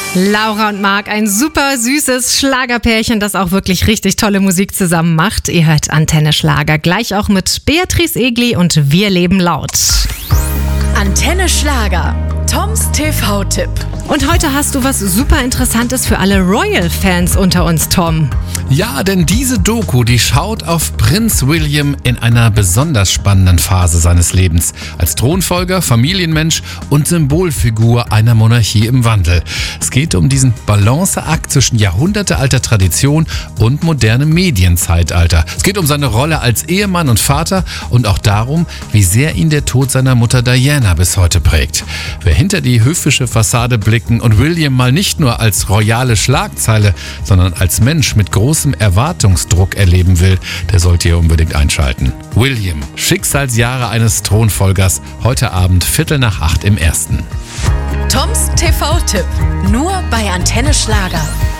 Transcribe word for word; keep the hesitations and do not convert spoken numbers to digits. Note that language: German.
Laura und Marc, ein super süßes Schlagerpärchen, das auch wirklich richtig tolle Musik zusammen macht. Ihr hört Antenne Schlager, gleich auch mit Beatrice Egli und Wir leben laut. Antenne Schlager, Toms T V-Tipp. Und heute hast du was super Interessantes für alle Royal-Fans unter uns, Tom. Ja, denn diese Doku, die schaut auf Prinz William in einer besonders spannenden Phase seines Lebens. Als Thronfolger, Familienmensch und Symbolfigur einer Monarchie im Wandel. Es geht um diesen Balanceakt zwischen jahrhundertealter Tradition und modernem Medienzeitalter. Es geht um seine Rolle als Ehemann und Vater und auch darum, wie sehr ihn der Tod seiner Mutter Diana bis heute prägt. Wer hinter die höfische Fassade blicken und William mal nicht nur als royale Schlagzeile, sondern als Mensch mit großem Erwartungsdruck erleben will, der sollte hier unbedingt einschalten. William, Schicksalsjahre eines Thronfolgers, heute Abend Viertel nach acht im Ersten. Toms T V-Tipp, nur bei Antenne Schlager.